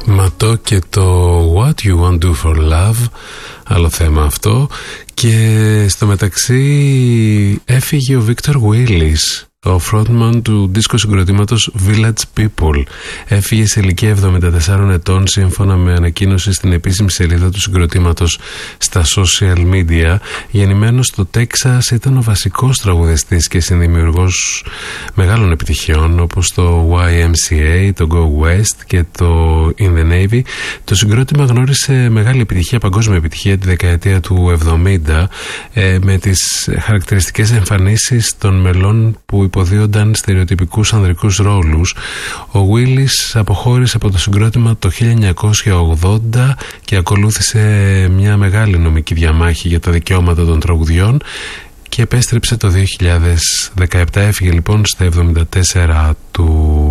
Ματό και το What You Want Do For Love, άλλο θέμα αυτό. Και στο μεταξύ έφυγε ο Βίκτορ Γουίλις, ο frontman του δίσκου συγκροτήματος Village People. Έφυγε σε ηλικία 74 ετών, σύμφωνα με ανακοίνωση στην επίσημη σελίδα του συγκροτήματος στα social media. Γεννημένος στο Τέξας, ήταν ο βασικός τραγουδιστής και συνδημιουργός μεγάλων επιτυχιών όπως το YMCA, το Go West και το In the Navy. Το συγκρότημα γνώρισε μεγάλη επιτυχία, παγκόσμια επιτυχία τη δεκαετία του 70, με τις χαρακτηριστικές εμφανίσεις των μελών που υποδίονταν στερεοτυπικούς ανδρικούς ρόλους. Ο Willis αποχώρησε από το συγκρότημα το 1980 και ακολούθησε μια μεγάλη νομική διαμάχη για τα δικαιώματα των τραγουδιών και επέστρεψε το 2017. Έφυγε λοιπόν στα 74 του